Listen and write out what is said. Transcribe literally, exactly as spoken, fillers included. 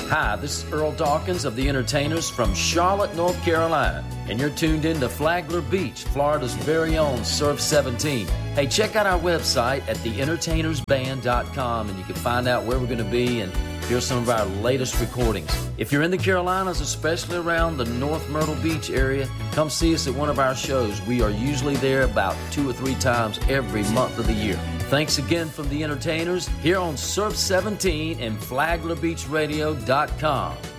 Hi, this is Earl Dawkins of The Entertainers from Charlotte, North Carolina, and you're tuned in to Flagler Beach, Florida's very own Surf seventeen. Hey, check out our website at the entertainers band dot com, and you can find out where we're going to be and hear some of our latest recordings. If you're in the Carolinas, especially around the North Myrtle Beach area, come see us at one of our shows. We are usually there about two or three times every month of the year. Thanks again from The Entertainers here on Surf seventeen and Flagler Beach Radio dot com.